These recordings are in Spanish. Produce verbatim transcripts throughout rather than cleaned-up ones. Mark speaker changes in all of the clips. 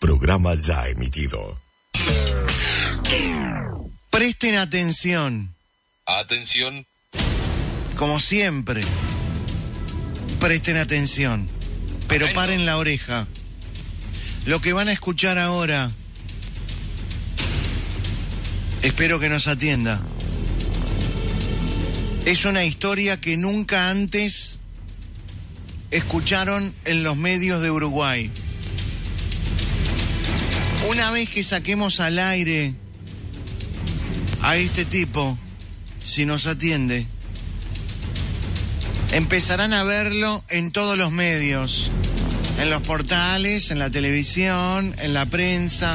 Speaker 1: Programa ya emitido.
Speaker 2: Presten atención.
Speaker 3: Atención.
Speaker 2: Como siempre. Presten atención. Pero
Speaker 3: Atento.
Speaker 2: paren la oreja. Lo que van a escuchar ahora, espero que nos atienda. Es una historia que nunca antes escucharon en los medios de Uruguay. Una vez que saquemos al aire a este tipo, si nos atiende, empezarán a verlo en todos los medios, en los portales, en la televisión, en la prensa.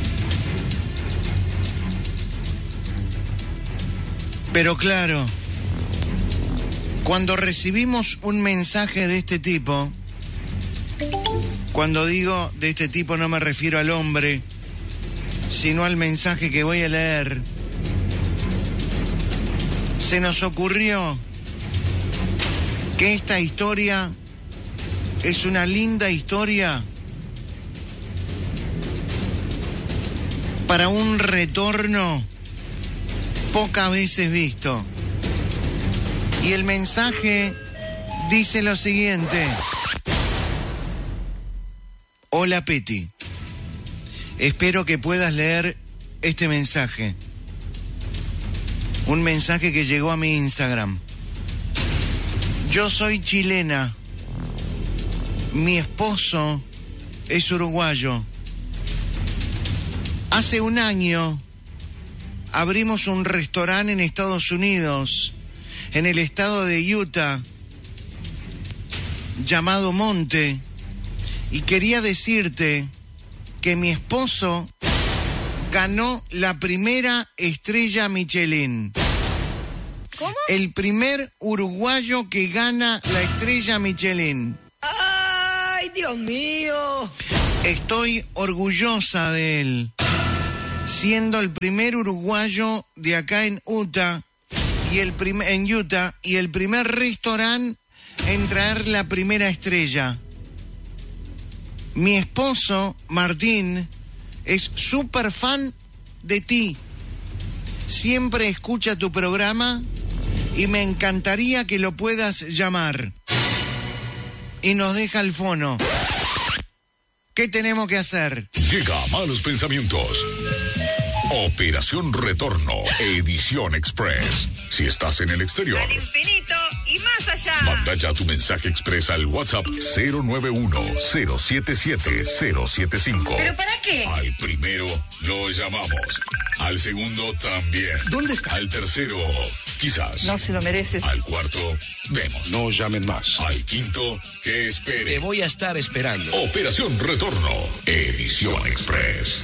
Speaker 2: Pero claro, cuando recibimos un mensaje de este tipo, cuando digo de este tipo no me refiero al hombre, sino al mensaje que voy a leer, se nos ocurrió que esta historia es una linda historia para un retorno pocas veces visto. Y el mensaje dice lo siguiente. Hola Peti, espero que puedas leer este mensaje. Un mensaje que llegó a mi Instagram. Yo soy chilena. Mi esposo es uruguayo. Hace un año abrimos un restaurante en Estados Unidos, en el estado de Utah, llamado Monte, y quería decirte que mi esposo ganó la primera estrella Michelin.
Speaker 4: ¿Cómo?
Speaker 2: El primer uruguayo que gana la estrella Michelin.
Speaker 4: ¡Ay, Dios mío!
Speaker 2: Estoy orgullosa de él, siendo el primer uruguayo de acá en Utah y el prim- en Utah y el primer restaurante en traer la primera estrella. Mi esposo, Martín, es súper fan de ti. Siempre escucha tu programa y me encantaría que lo puedas llamar. Y nos deja el fono. ¿Qué tenemos que hacer?
Speaker 1: Llega Malos Pensamientos. Operación Retorno, edición express. Si estás en el exterior,
Speaker 4: Al infinito y más allá.
Speaker 1: manda ya tu mensaje express al WhatsApp cero nueve uno cero siete siete cero siete cinco.
Speaker 4: ¿Pero para qué?
Speaker 1: Al primero lo llamamos. Al segundo también.
Speaker 5: ¿Dónde está?
Speaker 1: Al tercero, quizás.
Speaker 4: No se lo mereces.
Speaker 1: Al cuarto, vemos.
Speaker 5: No llamen más.
Speaker 1: Al quinto, que espere.
Speaker 5: Te voy a estar esperando.
Speaker 1: Operación Retorno, edición express.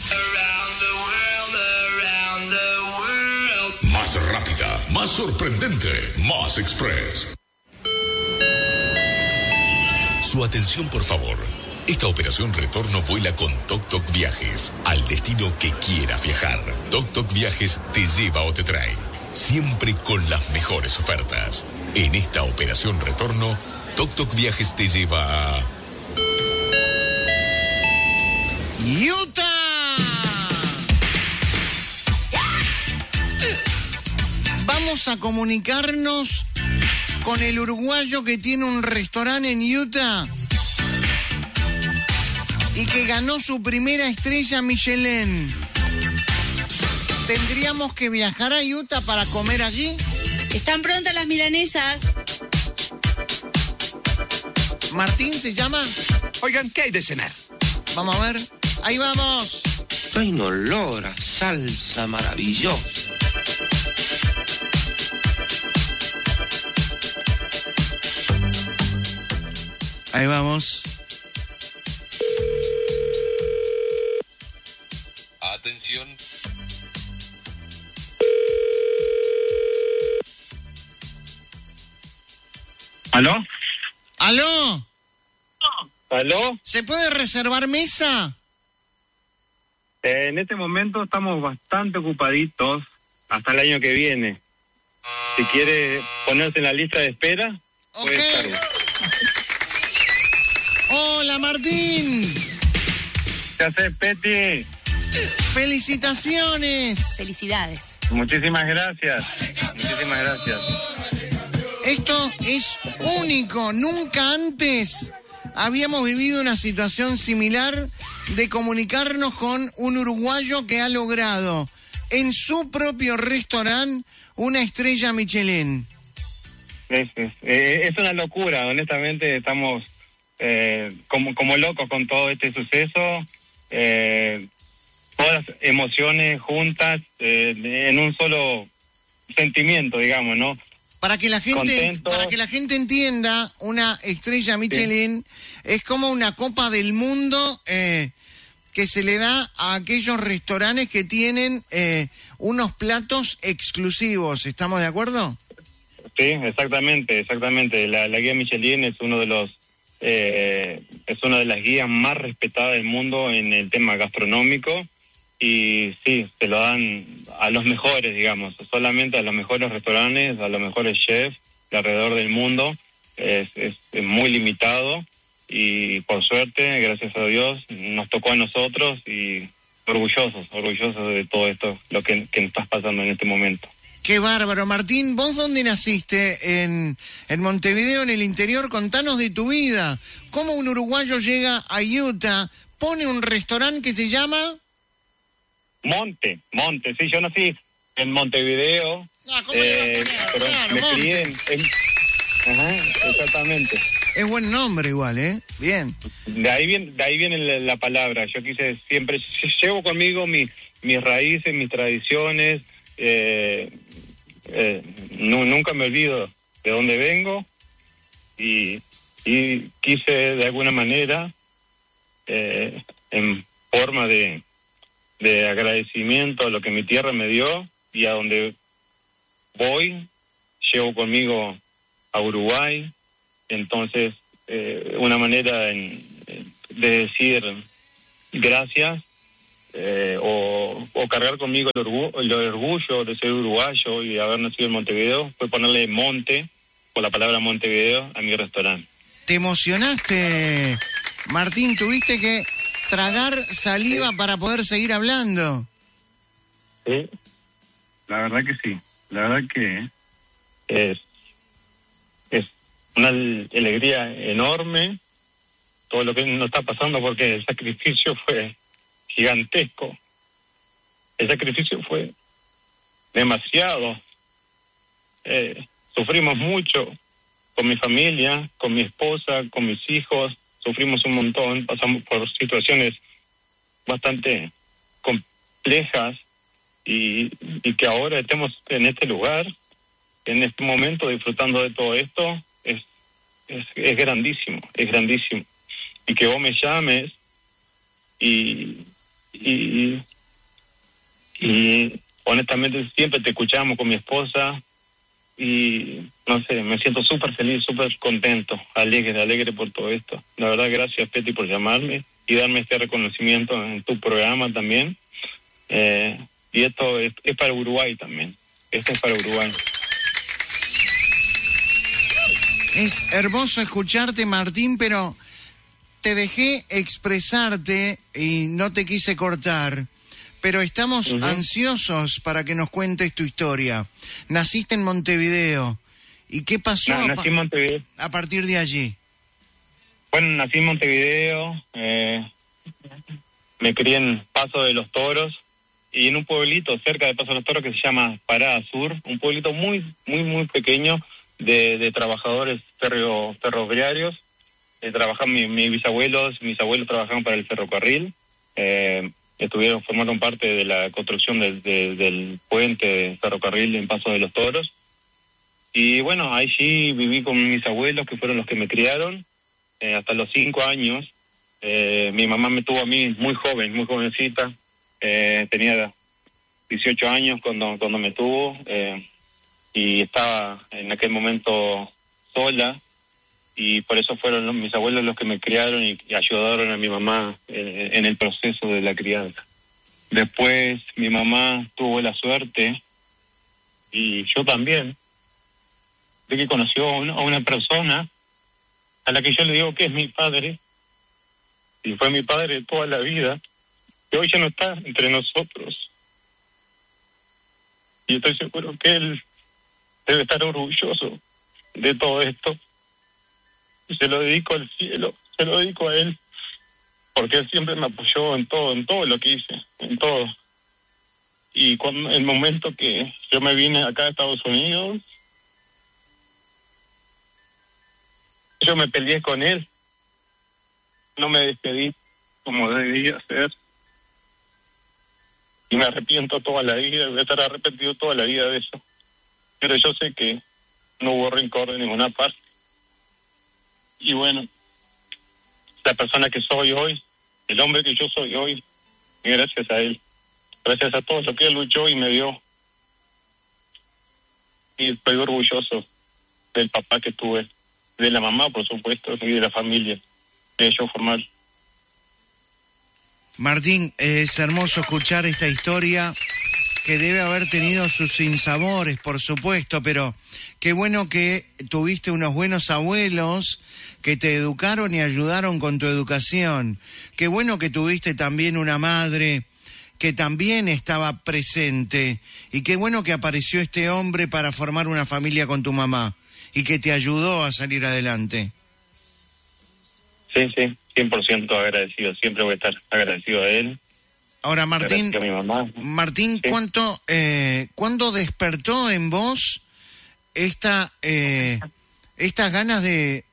Speaker 1: Más rápida, más sorprendente, más express. Su atención, por favor. Esta operación retorno vuela con Toc Toc Viajes al destino que quieras viajar. Toc Toc Viajes te lleva o te trae, siempre con las mejores ofertas. En esta operación retorno, Toc Toc Viajes te lleva a
Speaker 2: ¡Utah! Vamos a comunicarnos con el uruguayo que tiene un restaurante en Utah y que ganó su primera estrella Michelin. ¿Tendríamos que viajar a Utah para comer allí?
Speaker 6: Están prontas las milanesas.
Speaker 2: ¿Martín se llama?
Speaker 5: Oigan, ¿qué hay de cenar?
Speaker 2: Vamos a ver. Ahí vamos.
Speaker 7: Hay un olor a salsa maravillosa.
Speaker 2: Ahí vamos.
Speaker 3: Atención.
Speaker 8: ¿Aló?
Speaker 2: ¿Aló?
Speaker 8: ¿Aló?
Speaker 2: ¿Se puede reservar mesa?
Speaker 8: Eh, en este momento estamos bastante ocupaditos hasta el año que viene. Si quiere ponerse en la lista de espera,
Speaker 2: Ok.
Speaker 8: puede estarlo.
Speaker 2: Hola, Martín.
Speaker 8: ¿Qué haces, Peti?
Speaker 2: ¡Felicitaciones!
Speaker 6: Felicidades.
Speaker 8: Muchísimas gracias. Muchísimas gracias.
Speaker 2: Esto es único. Nunca antes habíamos vivido una situación similar de comunicarnos con un uruguayo que ha logrado en su propio restaurante una estrella Michelin.
Speaker 8: Es, es, eh, es una locura, honestamente estamos eh, como, como locos con todo este suceso, eh, todas las emociones juntas eh, en un solo sentimiento, digamos, ¿no?
Speaker 2: Para que la gente,
Speaker 8: Contentos.
Speaker 2: para que la gente entienda, una estrella Michelin sí. es como una copa del mundo eh, que se le da a aquellos restaurantes que tienen eh, unos platos exclusivos. ¿Estamos de acuerdo?
Speaker 8: Sí, exactamente, exactamente. La, la guía Michelin es uno de los eh, es una de las guías más respetadas del mundo en el tema gastronómico. Y sí, se lo dan a los mejores, digamos, solamente a los mejores restaurantes, a los mejores chefs de alrededor del mundo. Es, es, es muy limitado y por suerte, gracias a Dios, nos tocó a nosotros y orgullosos, orgullosos de todo esto, lo que, que nos está pasando en este momento.
Speaker 2: Qué bárbaro. Martín, ¿vos dónde naciste? En, en Montevideo, en el interior. Contanos de tu vida. ¿Cómo un uruguayo llega a Utah, pone un restaurante que se llama...
Speaker 8: Monte, Monte, sí, yo nací en Montevideo,
Speaker 2: ah, ¿cómo le
Speaker 8: eh,
Speaker 2: vas a poner?
Speaker 8: pero
Speaker 2: Claro,
Speaker 8: me
Speaker 2: Monte.
Speaker 8: crié en, en- Ajá, exactamente.
Speaker 2: Es buen nombre igual, ¿eh? Bien.
Speaker 8: De ahí viene, de ahí viene la, la palabra. Yo quise siempre, llevo conmigo mis mis raíces, mis tradiciones, eh, eh, nu- nunca me olvido de dónde vengo y, y quise de alguna manera, eh, en forma de de agradecimiento a lo que mi tierra me dio y a donde voy, llevo conmigo a Uruguay, entonces eh, una manera en, de decir gracias eh, o, o cargar conmigo el, orgu- el orgullo de ser uruguayo y de haber nacido en Montevideo, fue ponerle Monte, por la palabra Montevideo, a mi restaurante.
Speaker 2: ¿Te emocionaste, Martín? ¿Tuviste que tragar saliva
Speaker 8: Sí.
Speaker 2: para poder seguir hablando?
Speaker 8: Sí, la verdad que sí, la verdad que es, es una alegría enorme todo lo que nos está pasando porque el sacrificio fue gigantesco, el sacrificio fue demasiado, eh, sufrimos mucho con mi familia, con mi esposa, con mis hijos, sufrimos un montón, pasamos por situaciones bastante complejas y, y que ahora estemos en este lugar, en este momento disfrutando de todo esto, es, es, es grandísimo, es grandísimo. Y que vos me llames y, y, y honestamente siempre te escuchamos con mi esposa y no sé, me siento súper feliz, súper contento, alegre, alegre por todo esto. La verdad, gracias, Peti, por llamarme y darme este reconocimiento en tu programa también. Eh, y esto es, es para Uruguay también. Esto es para Uruguay.
Speaker 2: Es hermoso escucharte, Martín, pero te dejé expresarte y no te quise cortar. Pero estamos
Speaker 8: Uh-huh.
Speaker 2: ansiosos para que nos cuentes tu historia. Naciste en Montevideo. ¿Y qué pasó
Speaker 8: Na-
Speaker 2: a,
Speaker 8: nací en Montevideo.
Speaker 2: a partir de allí?
Speaker 8: Bueno, nací en Montevideo, eh, me crié en Paso de los Toros y en un pueblito cerca de Paso de los Toros que se llama Parada Sur, un pueblito muy, muy, muy pequeño de, de trabajadores ferro, ferroviarios. Eh, trabajan mi, mis bisabuelos, mis abuelos trabajaban para el ferrocarril, eh, estuvieron, formaron parte de la construcción del, de, del puente de ferrocarril en Paso de los Toros. Y bueno, ahí sí viví con mis abuelos, que fueron los que me criaron, eh, hasta los cinco años. Eh, mi mamá me tuvo a mí muy joven, muy jovencita. Eh, tenía dieciocho años cuando, cuando me tuvo, eh, y estaba en aquel momento sola, y por eso fueron los, mis abuelos los que me criaron y, y ayudaron a mi mamá eh, en el proceso de la crianza. Después mi mamá tuvo la suerte, y yo también, de que conoció a una, a una persona a la que yo le digo que es mi padre, y fue mi padre toda la vida, que hoy ya no está entre nosotros. Y estoy seguro que él debe estar orgulloso de todo esto. Y se lo dedico al cielo, se lo dedico a él, porque él siempre me apoyó en todo, en todo lo que hice, en todo. Y cuando el momento que yo me vine acá a Estados Unidos, yo me peleé con él, no me despedí como debía ser. Y me arrepiento toda la vida, voy a estar arrepentido toda la vida de eso. Pero yo sé que no hubo rencor de ninguna parte. Y bueno, la persona que soy hoy, el hombre que yo soy hoy, gracias a él, gracias a todo lo que él luchó y me dio. Y estoy orgulloso del papá que tuve, de la mamá, por supuesto, y de la familia que yo formar.
Speaker 2: Martín, es hermoso escuchar esta historia que debe haber tenido sus sinsabores, por supuesto, pero qué bueno que tuviste unos buenos abuelos que te educaron y ayudaron con tu educación. Qué bueno que tuviste también una madre que también estaba presente. Y qué bueno que apareció este hombre para formar una familia con tu mamá y que te ayudó a salir adelante.
Speaker 8: Sí, sí, cien por ciento agradecido. Siempre voy a estar agradecido a él.
Speaker 2: Ahora, Martín,
Speaker 8: a mi mamá.
Speaker 2: Martín, sí. ¿cuánto, eh, ¿cuándo despertó en vos esta, eh, estas ganas de,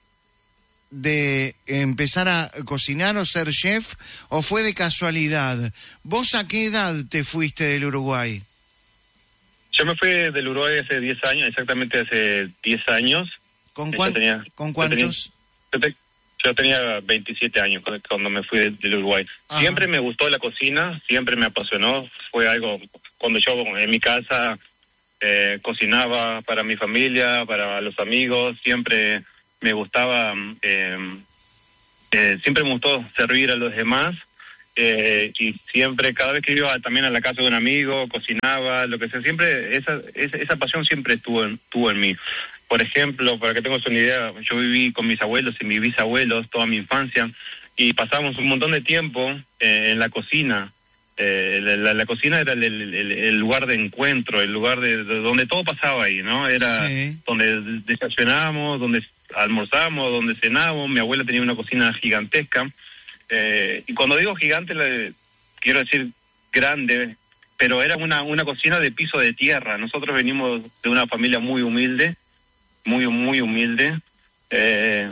Speaker 2: de empezar a cocinar o ser chef, o fue de casualidad? ¿Vos a qué edad te fuiste del Uruguay?
Speaker 8: Yo me fui del Uruguay hace diez años, exactamente hace diez años.
Speaker 2: ¿Con, cuán, tenía, ¿con cuántos?
Speaker 8: Yo tenía, yo tenía veintisiete años cuando me fui del, del Uruguay. Ajá. Siempre me gustó la cocina, siempre me apasionó. Fue algo, cuando yo en mi casa eh, cocinaba para mi familia, para los amigos, siempre me gustaba, eh, eh, siempre me gustó servir a los demás. Eh, y siempre, cada vez que iba también a la casa de un amigo, cocinaba, lo que sea, siempre esa esa, esa pasión siempre estuvo en, estuvo en mí. Por ejemplo, para que tengas una idea, yo viví con mis abuelos y mis bisabuelos toda mi infancia y pasamos un montón de tiempo eh, en la cocina. Eh, la, la, la cocina era el, el, el, el lugar de encuentro, el lugar de, de donde todo pasaba ahí, ¿no? Era sí. Donde desayunábamos, donde almorzábamos, donde cenábamos. Mi abuela tenía una cocina gigantesca. Eh, y cuando digo gigante, le, quiero decir grande, pero era una, una cocina de piso de tierra. Nosotros venimos de una familia muy humilde, muy, muy humilde. Eh,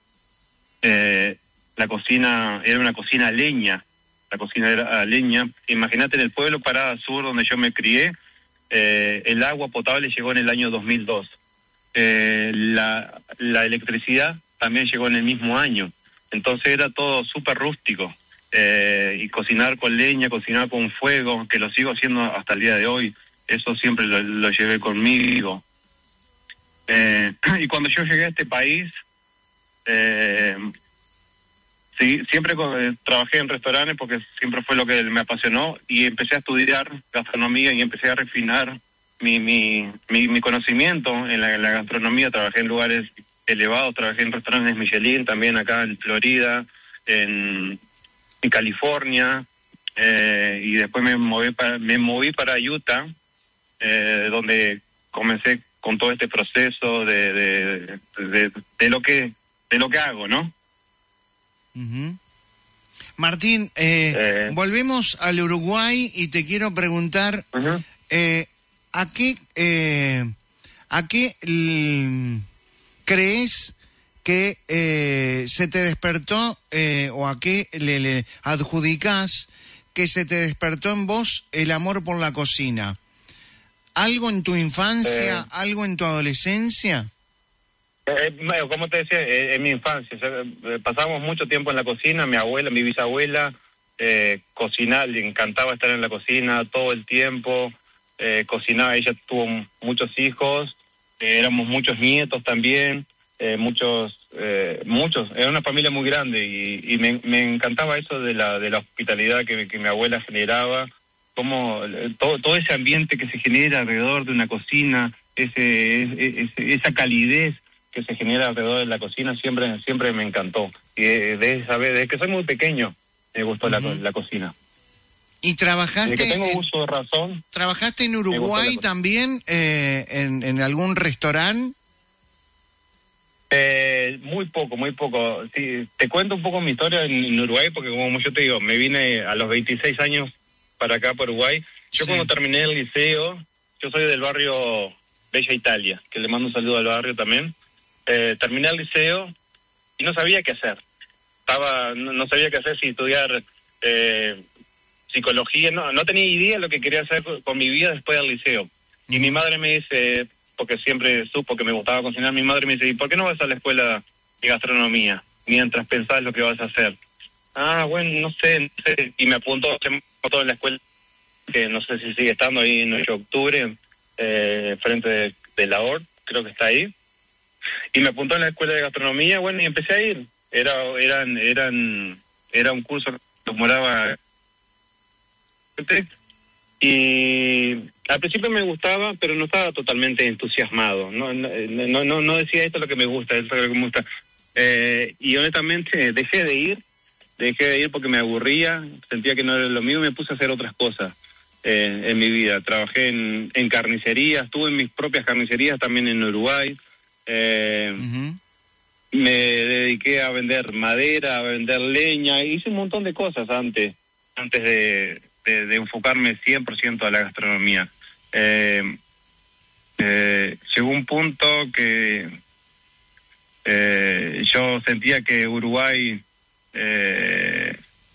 Speaker 8: eh, la cocina era una cocina a leña, la cocina era a leña. Imagínate, en el pueblo Parada Sur, donde yo me crié, eh, el agua potable llegó en el año dos mil dos. Eh, la, la electricidad también llegó en el mismo año. Entonces era todo súper rústico, eh, y cocinar con leña, cocinar con fuego, que lo sigo haciendo hasta el día de hoy, eso siempre lo, lo llevé conmigo. Eh, y cuando yo llegué a este país, eh, sí, siempre eh, trabajé en restaurantes porque siempre fue lo que me apasionó, y empecé a estudiar gastronomía y empecé a refinar mi mi, mi, mi conocimiento en la, en la gastronomía. Trabajé en lugares elevados, trabajé en restaurantes Michelin, también acá en Florida, en, en California, eh, y después me moví para, me moví para Utah, eh, donde comencé con todo este proceso de de, de, de lo que de lo que hago, ¿no?
Speaker 2: Uh-huh. Martín, eh, eh. volvemos al Uruguay y te quiero preguntar, uh-huh. eh, ¿a qué eh, a qué l- crees que eh, se te despertó, eh, o a qué le, le adjudicás que se te despertó en vos el amor por la cocina? ¿Algo en tu infancia, eh, algo en tu adolescencia?
Speaker 8: Eh, como te decía, eh, en mi infancia, o sea, eh, pasamos mucho tiempo en la cocina. Mi abuela, mi bisabuela, eh, cocinaba, le encantaba estar en la cocina todo el tiempo, eh, cocinaba. Ella tuvo muchos hijos, eh, éramos muchos nietos también, eh, muchos, eh, muchos, era una familia muy grande, y, y me, me encantaba eso de la de la hospitalidad que, que mi abuela generaba, como todo, todo ese ambiente que se genera alrededor de una cocina, ese, ese esa calidez que se genera alrededor de la cocina, siempre siempre me encantó. Y de esa vez, desde que soy muy pequeño, me gustó uh-huh. la, la cocina.
Speaker 2: ¿Y trabajaste,
Speaker 8: Desde que tengo
Speaker 2: en,
Speaker 8: uso de razón.
Speaker 2: ¿trabajaste en
Speaker 8: Me gustó
Speaker 2: Uruguay
Speaker 8: la cosa.
Speaker 2: también, eh, en, en algún restaurante?
Speaker 8: Eh, muy poco, muy poco. Sí, te cuento un poco mi historia en, en Uruguay, porque como yo te digo, me vine a los veintiséis años para acá, para Uruguay. Yo
Speaker 2: Sí.
Speaker 8: cuando terminé el liceo, yo soy del barrio Bella Italia, que le mando un saludo al barrio también. Eh, terminé el liceo y no sabía qué hacer. Estaba, no, no sabía qué hacer, si estudiar eh, psicología, no, no tenía idea de lo que quería hacer con, con mi vida después del liceo. Y mi madre me dice, porque siempre supo que me gustaba cocinar, mi madre me dice, ¿y por qué no vas a la escuela de gastronomía mientras pensás lo que vas a hacer? Ah, bueno, no sé, no sé. Y me apuntó, se me apuntó en la escuela, que no sé si sigue estando ahí en ocho de octubre, eh, frente de, de la O R, creo que está ahí. Y me apuntó en la escuela de gastronomía, bueno, y empecé a ir. Era, eran, eran, era un curso que demoraba. Y al principio me gustaba, pero no estaba totalmente entusiasmado. No, no, no, no, no decía esto es lo que me gusta, esto es lo que me gusta. Eh, y honestamente dejé de ir, dejé de ir porque me aburría, sentía que no era lo mío y me puse a hacer otras cosas eh, en mi vida. Trabajé en, en carnicerías, estuve en mis propias carnicerías también en Uruguay. Eh,
Speaker 2: Uh-huh.
Speaker 8: Me dediqué a vender madera, a vender leña, hice un montón de cosas antes, antes de, de, de enfocarme cien por ciento a la gastronomía. Eh, eh, llegó un punto que eh, yo sentía que Uruguay eh,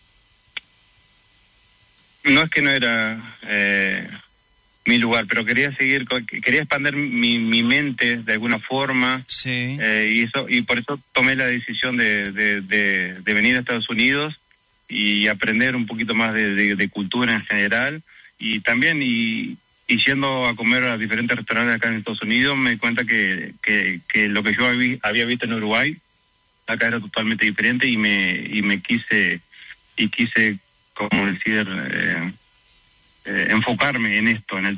Speaker 8: no es que no era eh, mi lugar, pero quería seguir, quería expandir mi, mi mente de alguna forma.
Speaker 2: Sí.
Speaker 8: Eh, y eso y por eso tomé la decisión de, de, de, de venir a Estados Unidos y aprender un poquito más de, de, de cultura en general, y también y, y yendo a comer a diferentes restaurantes acá en Estados Unidos me di cuenta que, que, que lo que yo había, había visto en Uruguay acá era totalmente diferente, y me y me quise y quise como decir eh, eh, enfocarme en esto, en el